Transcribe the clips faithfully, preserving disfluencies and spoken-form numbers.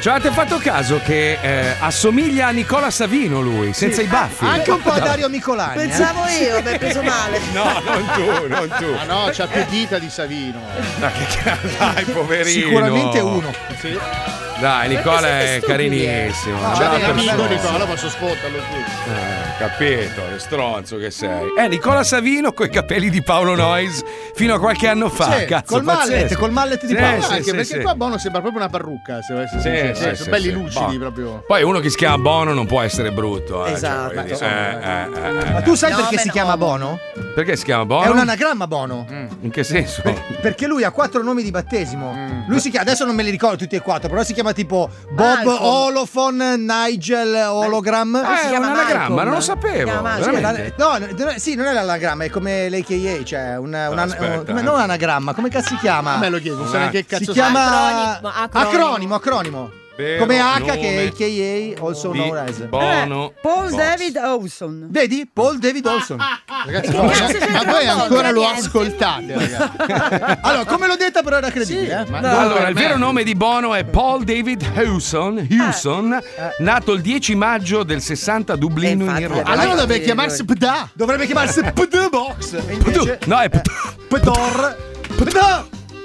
Ci avete fatto caso che eh, assomiglia a Nicola Savino lui, senza Sì. i baffi? Anche un po' a Dario Micolani. Pensavo eh. io, mi hai preso male. No, non tu, non tu. Ma no, c'ha più dita di Savino. Ma che cazzo, dai, poverino. Sicuramente uno. Sì. Dai, Nicola è stupidi, carinissimo. eh? una No, bella vabbè, Amico persona. Nicola, posso sfottarlo qui. Eh, capito, che stronzo che sei. Eh, Nicola Savino coi capelli di Paolo Noyes fino a qualche anno fa. Sì, Cazzo, col mallet, pazzesco. col mallet di Sì, Paolo. sì, Anche sì, perché sì. qua Bono sembra proprio una parrucca, se volessi Sì, sincero. sì, Cioè, sì, sono belli sì. lucidi Boh. proprio. Poi uno che si chiama Bono non può essere brutto. Eh, Esatto. cioè, voglio dire, eh, eh, eh, Ma tu sai No, perché beh, si no. chiama Bono? Perché si chiama Bono? È un anagramma Bono. In che senso? Perché lui ha quattro nomi di battesimo. Mm. Lui si chiama, adesso non me li ricordo tutti e quattro, però si chiama tipo Bob, Malcolm. Olofon, Nigel, Hologram. Ah, si è un chiama anagramma, Malcolm. non lo Si sapevo. chiama Malcolm. veramente. No, no, sì, non è l'anagramma, è come l'A K A, cioè un, un, aspetta, un- eh. non un anagramma, come cazzo si chiama? A me lo chiedo, non so neanche che cazzo si chiama Acronimo, acronimo. acronimo, acronimo. Vero Come H nome che è A K A, also di known as. Bono. Paul Boss. David Hawson. Vedi? Paul David Olson. Ragazzi, Che ma, cazzo c'entra ma voi Bono? ancora lo Niente. ascoltate, ragazzi. Allora, come l'ho detta però era credibile, eh? Ma No, Allora, per il me- vero nome di Bono è Paul David Hewson, Hewson nato il dieci maggio del sessanta a Dublino, Eh, infatti, in Irlanda. Allora dovrebbe Sì, chiamarsi Pda. Dovrebbe chiamarsi P D Box. E invece No, è Pdor. Pd.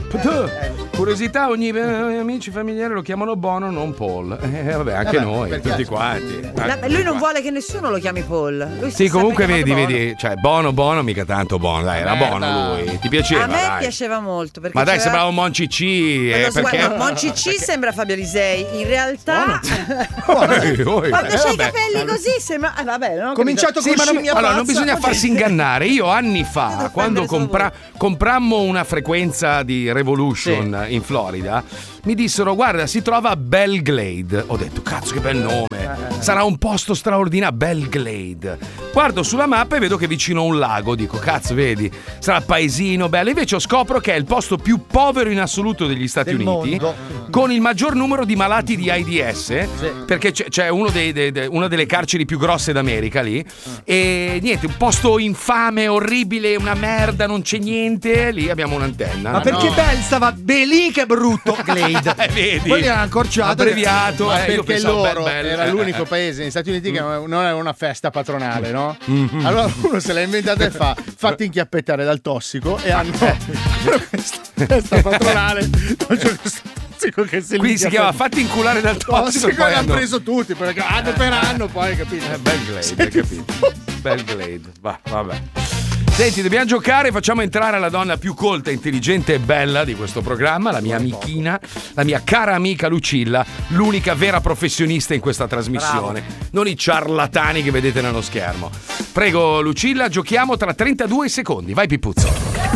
Curiosità, ogni eh, amici familiari lo chiamano Bono, non Paul. Eh, vabbè, anche Vabbè, noi, perché- tutti quanti. La- Tutti lui non quanti. vuole che nessuno lo chiami Paul. Lui si Sì, sta comunque sempre vedi, chiamando Bono. vedi, cioè Bono, Bono, mica tanto Bono, dai, era Eh, Bono dai. lui. Ti piaceva, A me dai. piaceva molto. Perché Ma dai, c'era- sembrava un Monci C, eh, Quello su- perché... guarda, Monci C sembra Fabio Lisei. In realtà, Oi, oi, quando eh, c'hai i vabbè. capelli così sembra. Ah, vabbè, non ho Cominciato capito. con Sì, ma non, scimmia allora, non pazza. bisogna farsi ingannare. Io anni fa, Devo quando prendere solo compra- comprammo una frequenza di Revolution in Florida, mi dissero: guarda, si trova a Belglade. Ho detto: cazzo, che bel nome! Sarà un posto straordinario, Belglade. Guardo sulla mappa e vedo che è vicino a un lago. Dico: cazzo, vedi, sarà paesino bello. Invece scopro che è il posto più povero in assoluto degli Stati Del Uniti, mondo. con il maggior numero di malati di AIDS, perché c'è, c'è uno dei- dei- dei- una delle carceri più grosse d'America lì. E niente, un posto infame, orribile, una merda, non c'è niente. Lì abbiamo un'antenna. Ma perché no. Bell stava belì che brutto Glade. Eh, vedi? Poi li hanno accorciato. Abbreviato. Ma eh, io perché pensavo, loro bel- bel- era eh, l'unico eh. paese negli Stati Uniti che non aveva una festa patronale, no? Mm-hmm. Allora uno se l'ha inventata e fa fatti inchiappettare dal tossico e hanno questa festa patronale. C'è questo tossico che si Qui si chiama Fatti inculare dal tossico. tossico e poi e l'hanno hanno- preso tutti perché anno per anno poi capito. Eh, Belglade, hai capito? Belglade, va, vabbè. Senti, dobbiamo giocare, facciamo entrare la donna più colta, intelligente e bella di questo programma, la mia amichina, la mia cara amica Lucilla, l'unica vera professionista in questa trasmissione, non i ciarlatani che vedete nello schermo. Prego Lucilla, giochiamo tra trentadue secondi, vai Pipuzzo.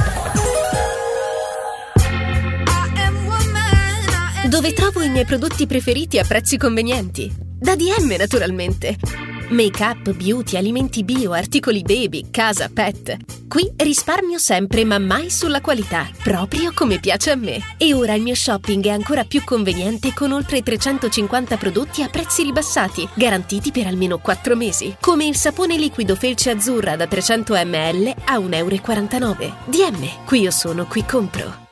Dove trovo i miei prodotti preferiti a prezzi convenienti? Da D M, naturalmente. Make-up, beauty, alimenti bio, articoli baby, casa, pet. Qui risparmio sempre, ma mai sulla qualità, proprio come piace a me. E ora il mio shopping è ancora più conveniente con oltre trecentocinquanta prodotti a prezzi ribassati, garantiti per almeno quattro mesi. Come il sapone liquido felce azzurra da trecento millilitri a un euro e quarantanove. D M, qui io sono, qui compro.